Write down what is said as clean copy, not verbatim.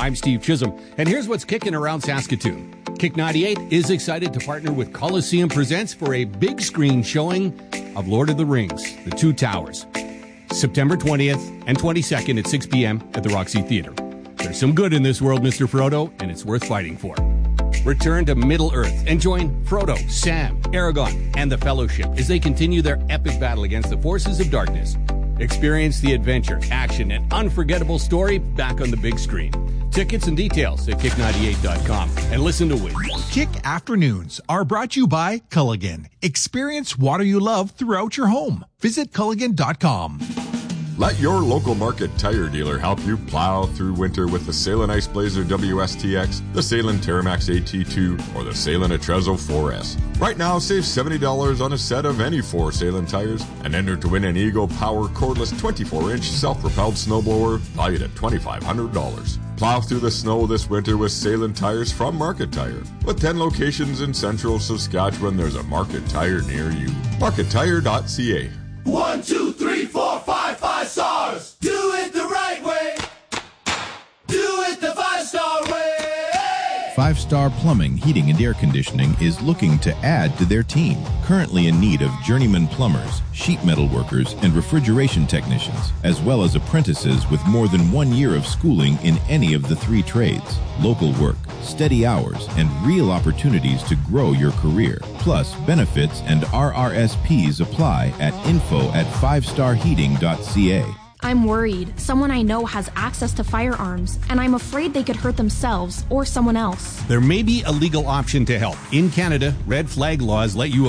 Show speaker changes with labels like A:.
A: I'm Steve Chisholm, and here's what's kicking around Saskatoon. Kick 98 is excited to partner with Coliseum Presents for a big screen showing of Lord of the Rings, The Two Towers, September 20th and 22nd at 6 p.m. at the Roxy Theatre. There's some good in this world, Mr. Frodo, and it's worth fighting for. Return to Middle-earth and join Frodo, Sam, Aragorn, and the Fellowship as they continue their epic battle against the forces of darkness. Experience the adventure, action, and unforgettable story back on the big screen. Tickets and details at kick98.com. And listen to win.
B: Kick Afternoons are brought to you by Culligan. Experience water you love throughout your home. Visit Culligan.com.
C: Let your local Market Tire dealer help you plow through winter with the Salem Ice Blazer WSTX, the Salem Terramax AT2, or the Salem Atrezo 4S. Right now, save $70 on a set of any 4 Salem tires and enter to win an Eagle Power cordless 24-inch self-propelled snowblower valued at $2,500. Plow through the snow this winter with Salem tires from Market Tire. With 10 locations in central Saskatchewan, there's a Market Tire near you. MarketTire.ca.
D: 1, 2, 3, 4, 5 stars. Do it the right way. Do it the 5-star way.
E: 5-Star Plumbing, Heating, and Air Conditioning is looking to add to their team. Currently in need of journeyman plumbers, sheet metal workers, and refrigeration technicians, as well as apprentices with more than 1 year of schooling in any of the 3 trades. Local work, steady hours, and real opportunities to grow your career. Plus, benefits and RRSPs apply at info@fivestarheating.ca.
F: I'm worried. Someone I know has access to firearms, and I'm afraid they could hurt themselves or someone else.
A: There may be a legal option to help. In Canada, red flag laws let you